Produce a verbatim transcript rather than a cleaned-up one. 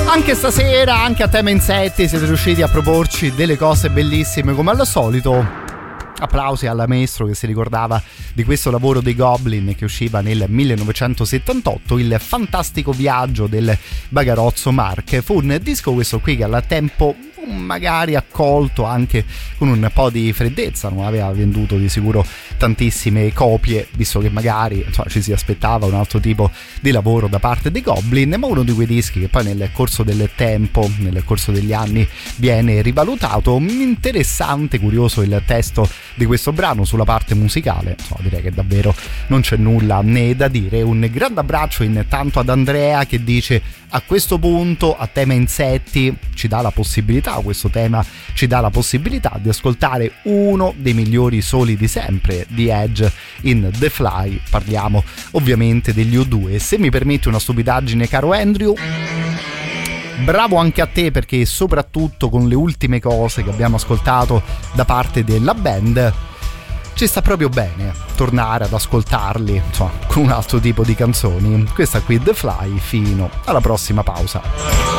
Anche stasera, anche a tema insetti, siete riusciti a proporci delle cose bellissime come al solito. Applausi al maestro che si ricordava di questo lavoro dei Goblin che usciva nel millenovecentosettantotto, il fantastico viaggio del Bagarozzo Mark. Fu un disco questo qui che al tempo magari accolto anche con un po' di freddezza, non aveva venduto di sicuro tantissime copie, visto che magari insomma, ci si aspettava un altro tipo di lavoro da parte dei Goblin, ma uno di quei dischi che poi nel corso del tempo, nel corso degli anni viene rivalutato. Interessante, curioso il testo di questo brano sulla parte musicale, insomma, direi che davvero non c'è nulla né da dire. Un grande abbraccio intanto ad Andrea che dice: a questo punto a tema insetti ci dà la possibilità, questo tema ci dà la possibilità di ascoltare uno dei migliori soli di sempre di Edge in The Fly. Parliamo ovviamente degli U due. Se mi permetti una stupidaggine, caro Andrew, bravo anche a te, perché soprattutto con le ultime cose che abbiamo ascoltato da parte della band ci sta proprio bene tornare ad ascoltarli, insomma, con un altro tipo di canzoni. Questa qui The Fly, fino alla prossima pausa.